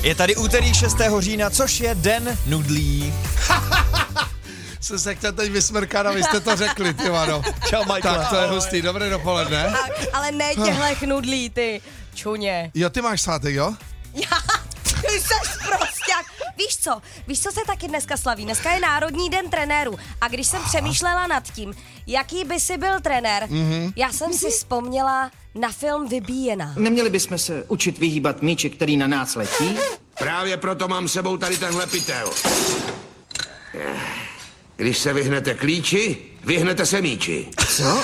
Je tady úterý 6. října, což je den nudlí. Jsem se chtěl teď vysmrkat a vy jste to řekli, ty vado. Čau, Michael. Tak to je hustý, dobré dopoledne. Ale ne těhlech nudlí, ty čuně. Jo, ty máš svátek, jo? Ty seš prosťák. Víš, co se taky dneska slaví? Dneska je Národní den trenérů. A když jsem přemýšlela nad tím, jaký by si byl trenér, já jsem si vzpomněla na film Vybíjená. Neměli bychom se učit vyhýbat míči, který na nás letí? Právě proto mám s sebou tady tenhle pytel. Když se vyhnete klíči, vyhnete se míči. Co?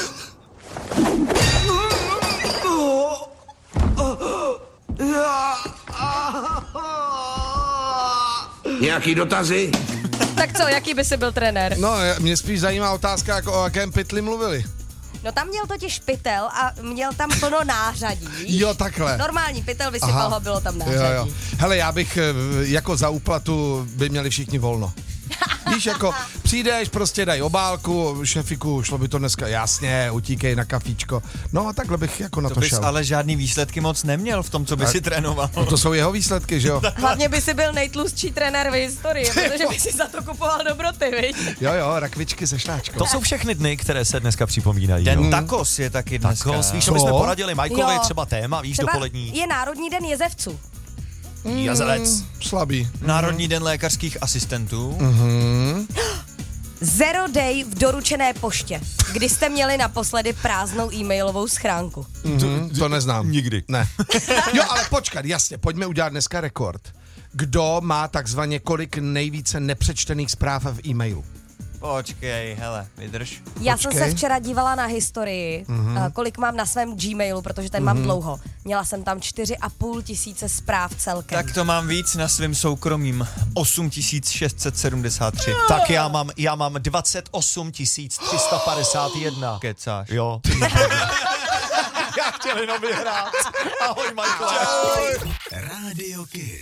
Nějaký dotazy? Tak co, jaký by si byl trenér? No, mě spíš zajímá otázka, jako o jakém pytli mluvili. No tam měl totiž pytel a měl tam plno nářadí. Jo, takhle. Normální pytel, vysypal ho, bylo tam nářadí. Jo. Hele, já bych jako za úplatu by měli všichni volno. Víš, jako přijdeš, prostě daj obálku, šefiku, šlo by to dneska, jasně, utíkej na kafíčko. No a takhle bych jako na to To bys šel. ale žádný výsledky moc neměl v tom, co by si trénoval. No to jsou jeho výsledky, že jo? Hlavně by si byl nejtlustší trenér v historii, protože by si za to kupoval dobroty, viď? Jo, rakvičky se šláčkou. To jsou všechny dny, které se dneska připomínají. Den jo. tacos je taky dneska. Takos, víš, Co? co bychom poradili Michaelovi Jo. třeba téma, víš, Třeba dopolední. je Národní den jezevců. Jazelec. Slabý. Národní den lékařských asistentů. Zero day v doručené poště. Kdy jste měli naposledy prázdnou e-mailovou schránku? To neznám. Nikdy. Ne. Jo, ale počkat, jasně, pojďme udělat dneska rekord. Kdo má takzvaně kolik nejvíce nepřečtených zpráv v e-mailu? Počkej, hele, vydrž. Já jsem se včera dívala na historii, kolik mám na svém Gmailu, protože ten mám dlouho. Měla jsem tam 4,5 tisíce zpráv celkem. Tak to mám víc na svým soukromým. 8673. Tak já mám 28 351. Kecáš. Jo. Já chtěl jenom vyhrát. Ahoj, Michael. Radio Kids.